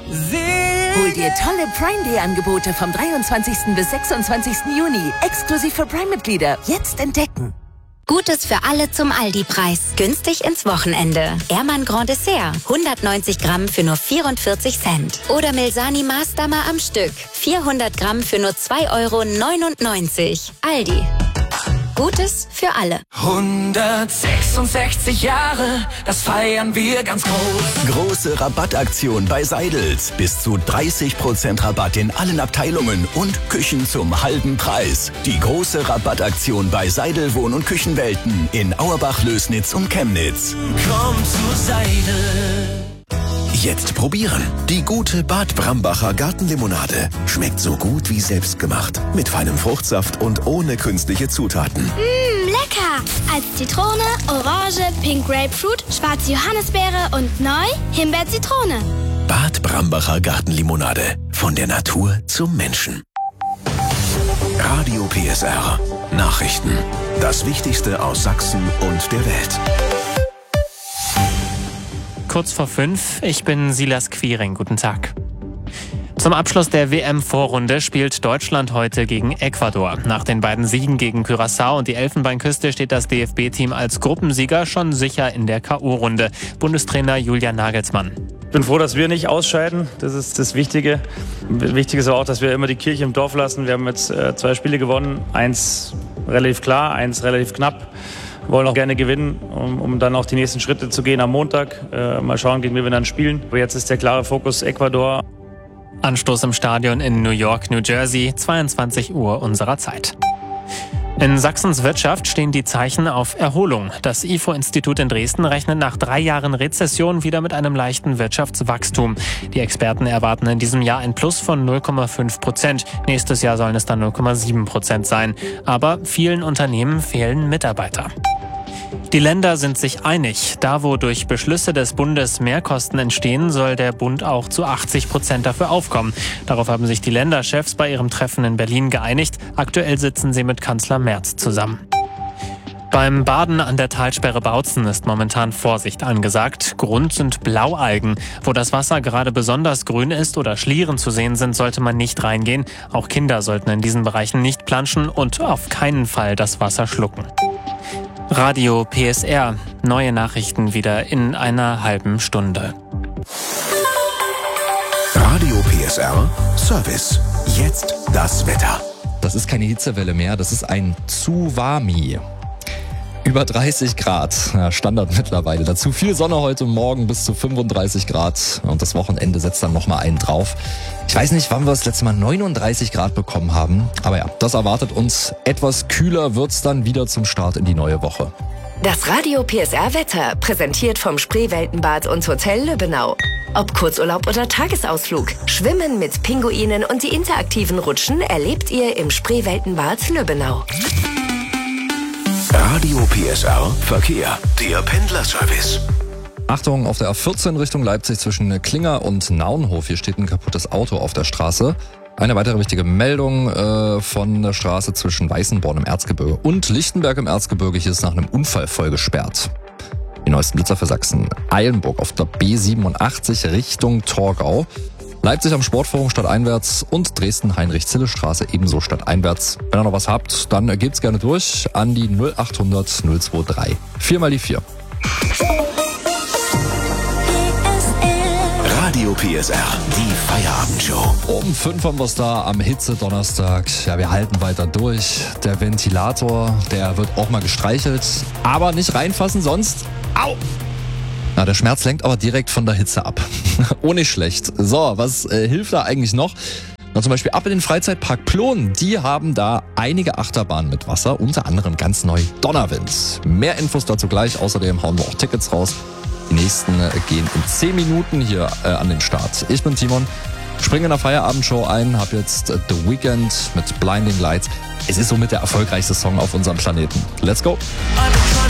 Hol dir tolle Prime Day Angebote vom 23. bis 26. Juni. Exklusiv für Prime-Mitglieder. Jetzt entdecken. Gutes für alle zum Aldi-Preis. Günstig ins Wochenende. Ehrmann Grand Dessert. 190 Gramm für nur 44 Cent. Oder Milsani Maßdammer am Stück. 400 Gramm für nur 2,99 €. Aldi. Gutes für alle. 166 Jahre, das feiern wir ganz groß. Große Rabattaktion bei Seidels. Bis zu 30% Rabatt in allen Abteilungen und Küchen zum halben Preis. Die große Rabattaktion bei Seidel Wohn- und Küchenwelten in Auerbach, Lößnitz und Chemnitz. Komm zu Seidel. Jetzt probieren. Die gute Bad Brambacher Gartenlimonade. Schmeckt so gut wie selbstgemacht. Mit feinem Fruchtsaft und ohne künstliche Zutaten. Lecker! Als Zitrone, Orange, Pink Grapefruit, schwarze Johannisbeere und neu Himbeer-Zitrone. Bad Brambacher Gartenlimonade. Von der Natur zum Menschen. Radio PSR. Nachrichten. Das Wichtigste aus Sachsen und der Welt. Kurz vor 5, ich bin Silas Quiring. Guten Tag. Zum Abschluss der WM-Vorrunde spielt Deutschland heute gegen Ecuador. Nach den beiden Siegen gegen Curaçao und die Elfenbeinküste steht das DFB-Team als Gruppensieger schon sicher in der K.O.-Runde. Bundestrainer Julian Nagelsmann. Ich bin froh, dass wir nicht ausscheiden. Das ist das Wichtige. Wichtig ist auch, dass wir immer die Kirche im Dorf lassen. Wir haben jetzt 2 Spiele gewonnen. 1 relativ klar, 1 relativ knapp. Wir wollen auch gerne gewinnen, um dann auch die nächsten Schritte zu gehen am Montag. Mal schauen, gegen wen wir dann spielen. Aber jetzt ist der klare Fokus Ecuador. Anstoß im Stadion in New York, New Jersey, 22 Uhr unserer Zeit. In Sachsens Wirtschaft stehen die Zeichen auf Erholung. Das IFO-Institut in Dresden rechnet nach 3 Jahren Rezession wieder mit einem leichten Wirtschaftswachstum. Die Experten erwarten in diesem Jahr ein Plus von 0,5%. Nächstes Jahr sollen es dann 0,7% sein. Aber vielen Unternehmen fehlen Mitarbeiter. Die Länder sind sich einig. Da, wo durch Beschlüsse des Bundes Mehrkosten entstehen, soll der Bund auch zu 80% dafür aufkommen. Darauf haben sich die Länderchefs bei ihrem Treffen in Berlin geeinigt. Aktuell sitzen sie mit Kanzler Merz zusammen. Beim Baden an der Talsperre Bautzen ist momentan Vorsicht angesagt. Grund sind Blaualgen. Wo das Wasser gerade besonders grün ist oder Schlieren zu sehen sind, sollte man nicht reingehen. Auch Kinder sollten in diesen Bereichen nicht planschen und auf keinen Fall das Wasser schlucken. Radio PSR. Neue Nachrichten wieder in einer halben Stunde. Radio PSR Service. Jetzt das Wetter. Das ist keine Hitzewelle mehr, das ist ein Tsunami. Über 30 Grad, ja, Standard mittlerweile. Dazu viel Sonne heute Morgen bis zu 35 Grad. Und das Wochenende setzt dann nochmal einen drauf. Ich weiß nicht, wann wir das letzte Mal 39 Grad bekommen haben. Aber ja, das erwartet uns. Etwas kühler wird's dann wieder zum Start in die neue Woche. Das Radio PSR Wetter, präsentiert vom Spreeweltenbad und Hotel Lübbenau. Ob Kurzurlaub oder Tagesausflug, Schwimmen mit Pinguinen und die interaktiven Rutschen erlebt ihr im Spreeweltenbad Lübbenau. Radio PSR Verkehr. Der Pendlerservice. Achtung, auf der A14 Richtung Leipzig zwischen Klinger und Naunhof. Hier steht ein kaputtes Auto auf der Straße. Eine weitere wichtige Meldung von der Straße zwischen Weißenborn im Erzgebirge und Lichtenberg im Erzgebirge. Hier ist nach einem Unfall voll gesperrt. Die neuesten Blitzer für Sachsen. Eilenburg auf der B87 Richtung Torgau. Leipzig am Sportforum stadteinwärts und Dresden Heinrich-Zille-Straße ebenso stadteinwärts. Wenn ihr noch was habt, dann gebt's gerne durch an die 0800 023. 4 mal die 4. Radio PSR, die Feierabendshow. Um 5 haben wir's da am Hitze-Donnerstag. Ja, wir halten weiter durch. Der Ventilator, der wird auch mal gestreichelt. Aber nicht reinfassen, sonst... Au! Na, der Schmerz lenkt aber direkt von der Hitze ab. Oh, nicht schlecht. So, was hilft da eigentlich noch? Na, zum Beispiel ab in den Freizeitpark Plon. Die haben da einige Achterbahnen mit Wasser, unter anderem ganz neu Donnerwind. Mehr Infos dazu gleich. Außerdem hauen wir auch Tickets raus. Die nächsten gehen in 10 Minuten hier an den Start. Ich bin Timon, springe in der Feierabendshow ein, hab jetzt The Weeknd mit Blinding Lights. Es ist somit der erfolgreichste Song auf unserem Planeten. Let's go!